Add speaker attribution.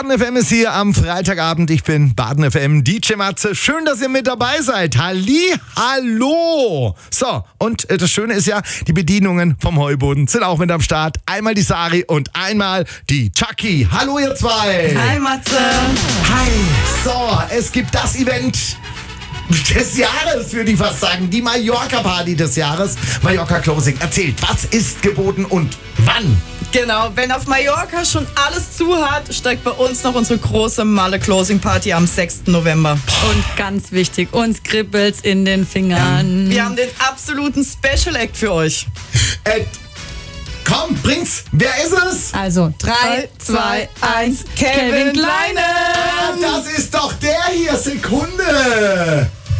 Speaker 1: Baden FM ist hier am Freitagabend. Ich bin Baden FM DJ Matze. Schön, dass ihr mit dabei seid. Hallo. So, und das Schöne ist ja, die Bedienungen vom Heuboden sind auch mit am Start. Einmal die Sari und einmal die Chucky. Hallo ihr zwei.
Speaker 2: Hi Matze.
Speaker 1: Hi. So, es gibt das Event des Jahres, würde ich fast sagen. Die Mallorca-Party des Jahres. Mallorca Closing. Erzählt, was ist geboten und wann?
Speaker 2: Genau, wenn auf Mallorca schon alles zu hat, steigt bei uns noch unsere große Malle-Closing-Party am 6. November.
Speaker 3: Und ganz wichtig, uns kribbelt's in den Fingern.
Speaker 2: Wir haben den absoluten Special Act für euch.
Speaker 1: Komm, bring's. Wer ist es?
Speaker 3: Also 3, 2, 1,
Speaker 2: Kevin
Speaker 3: Kleine.
Speaker 1: Das ist doch der hier. Sekunde.